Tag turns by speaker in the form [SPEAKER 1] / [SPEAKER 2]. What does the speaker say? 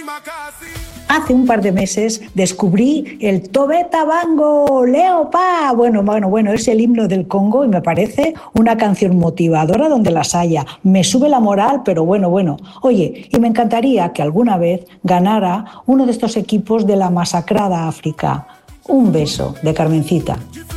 [SPEAKER 1] Hace un par de meses descubrí el Tobeta Bango Leopa. Bueno, es el himno del Congo y me parece una canción motivadora donde las haya. Me sube la moral, pero bueno. Oye, y me encantaría que alguna vez ganara uno de estos equipos de la masacrada África. Un beso de Carmencita.